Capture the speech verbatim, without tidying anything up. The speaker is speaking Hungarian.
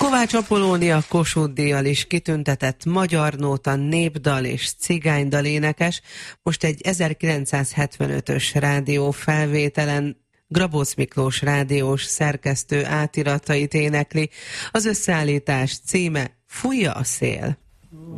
Kovács Apollónia Kossuth-díjjal is kitüntetett magyar nóta, népdal és cigánydal énekes, most egy ezerkilencszázhetvenötös rádió felvételen Grabócz Miklós rádiós szerkesztő átiratait énekli. Az összeállítás címe Fújja a szél.